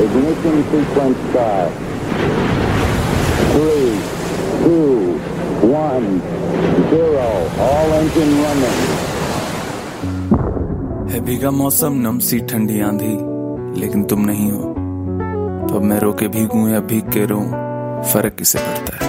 Ignition sequence start. 3, 2, 1, 0. All engine running. है भीगा मौसम, नमसी ठंडी आंधी, लेकिन तुम नहीं हो। तो अब मैं रो के भीगूं या भीग के रोऊं, फर्क किसे पड़ता है।